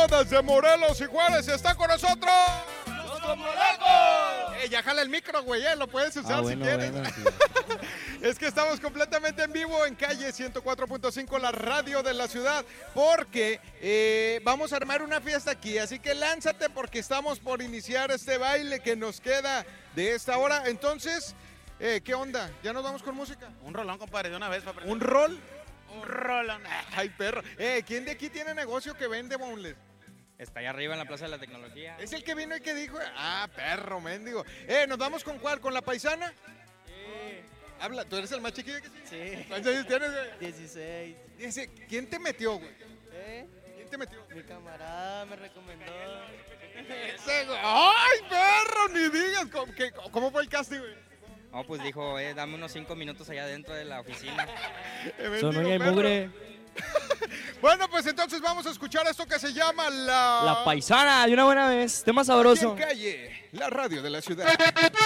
desde Morelos y Juárez está con nosotros. ¡Los Comolacos! Ya jala el micro, güey, lo puedes usar si quieres. Bueno, sí. Es que estamos completamente en vivo en calle 104.5, la radio de la ciudad, porque vamos a armar una fiesta aquí, así que lánzate porque estamos por iniciar este baile que nos queda de esta hora. Entonces, ¿qué onda? ¿Ya nos vamos con música? Un rolón, compadre, de una vez. Para ¿Un rol? Un rolón. Ay, perro. ¿Quién de aquí tiene negocio que vende boneless? Está allá arriba en la Plaza de la Tecnología. ¿Es el que vino y que dijo? Ah, perro, mendigo. ¿Nos vamos con cuál? ¿Con la paisana? Sí. Habla, ¿tú eres el más chiquillo que sí? Sí. ¿Cuántos años tienes, güey? 16. ¿Quién te metió, güey? ¿Quién te metió? Mi camarada me recomendó. ¡Ay, perro! Ni digas. ¿Cómo fue el casting, güey? No, pues dijo, dame unos 5 minutos allá dentro de la oficina. Sonó y mugre. Bueno, pues entonces vamos a escuchar esto que se llama La Paisana, de una buena vez, tema sabroso. En calle, la radio de la ciudad.